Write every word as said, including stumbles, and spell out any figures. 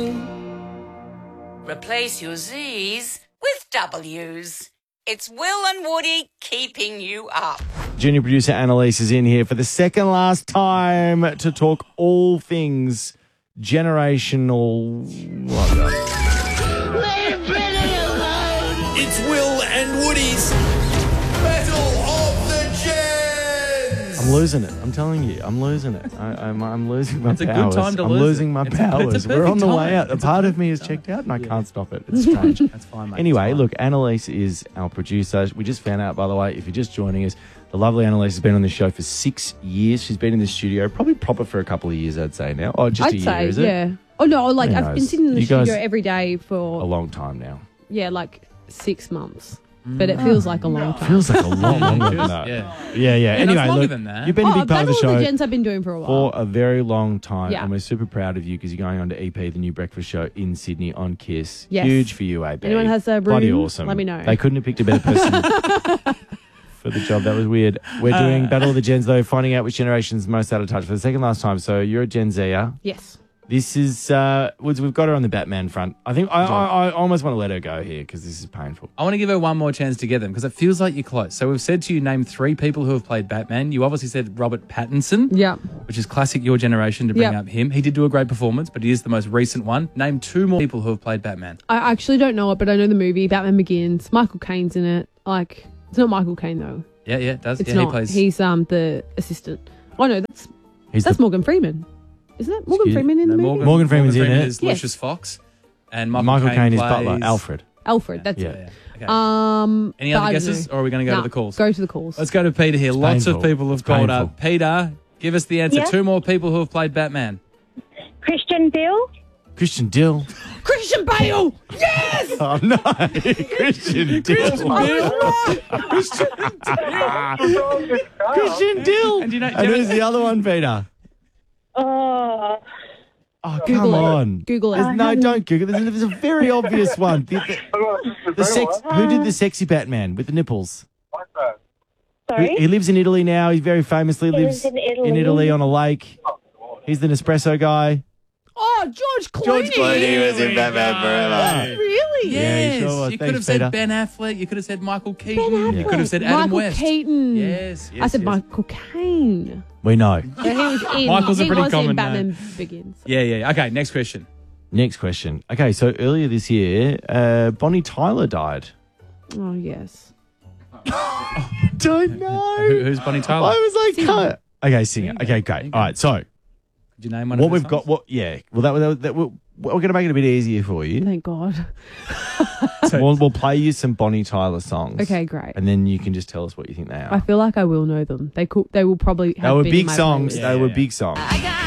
Replace your Z's with W's. It's Will and Woody keeping you up. Junior producer Annalise is in here for the second last time to talk all things generational. It's Will and Woody's Battle of the Gens. I'm losing it. I'm telling you, I'm losing it. I, I'm, I'm losing my It's a good powers. time to I'm lose losing it. my It's a- it's a powers. We're on perfect the way time. out. A It's a part of me is perfect checked out, and I Yeah. can't stop it. It's strange. That's fine, mate. Anyway, It's fine. look, Annalise is our producer. We just found out, by the way, if you're just joining us, the lovely Annalise has been on the show for six years. She's been in the studio, probably proper for a couple of years, I'd say now. Oh, just I'd a year, say, is it? yeah. Oh, no, like, Who I've knows? been sitting in the You guys- studio every day for, A long time now. yeah, like six months. But it feels like a long time. Feels like a lot longer than that. Yeah. Yeah, yeah. Yeah, no, Anyway, it's longer look, than that. you've been a Oh, big part of the Battle of the show Gens I've been doing for a while. for a very long time, Yeah. and we're super proud of you because you're going on to E P, the new breakfast show in Sydney on KISS. Yes. Huge for you, A B. Anyone has a Bloody room, awesome. let me know. They couldn't have picked a better person for the job. That was weird. We're doing Battle of the Gens, though, finding out which generation's most out of touch for the second last time. So you're a Gen Zer. Yes. This is, uh, Woods, we've got her on the Batman front. I think I, I, I almost want to let her go here because this is painful. I want to give her one more chance to get them because it feels like you're close. So we've said to you, name three people who have played Batman. You obviously said Robert Pattinson. Yeah. Which is classic your generation to bring Yep. up him. He did do a great performance, but he is the most recent one. Name two more people who have played Batman. I actually don't know it, but I know the movie Batman Begins. Michael Caine's in it. Like, it's not Michael Caine though. Yeah, yeah, it does. It's yeah, not. he plays. He's um the assistant. Oh no, that's He's that's the- Morgan Freeman, isn't it? Morgan Excuse- Freeman in No, the movie. Morgan, Morgan Freeman's in Freeman it. is Yes. Lucius Fox, and Michael, Michael Caine, Caine is plays... Butler, Alfred. Alfred. That's Yeah. it. Okay. Um. Any but other I don't guesses, know. or are we going to go Nah, to the calls? Go to the calls. Let's go to Peter here. It's Lots painful. of people have It's called painful. up. Peter, give us the answer. Yeah? Two more people who have played Batman. Christian Bale. Christian Dill. Christian Bale. Yes. Oh, no. Christian Dill. Christian Dill. And you know, And who's the other one, Peter? Oh, Oh, Google come it. on. Google it. There's- no, don't Google it. There's, there's a very obvious one. The, the, the sex, who did the sexy Batman with the nipples? sorry. He, he lives in Italy now. He very famously He lives lives in Italy. in Italy on a lake. He's the Nespresso guy. Oh, George Clooney. was in Batman Forever. Really? Yeah, Yes. he sure was. You Thanks, could have said Peter. Ben Affleck. You could have said Michael Keaton. Ben You could have said Adam Michael West. Keaton. Yes, yes. I said yes. Michael Caine. We know. Yeah, he was in. Michael's a he pretty was common in Batman name. Begins. Yeah, yeah. Okay, next question. Next question. Okay, so earlier this year, uh, Bonnie Tyler died. Oh yes. Don't know. Who, who's Bonnie Tyler? I was like, Singer. "Cut." Okay, singer. Okay, great. All right, so Could you name one what of her we've got, songs? what, yeah, well, that, that, that we're, we're going to make it a bit easier for you. Thank God. We'll, we'll play you some Bonnie Tyler songs. Okay, great. And then you can just tell us what you think they I are. feel like I will know them. They could. They will probably. Have They were been in big my songs. playlist. Yeah, They were yeah. big songs. I got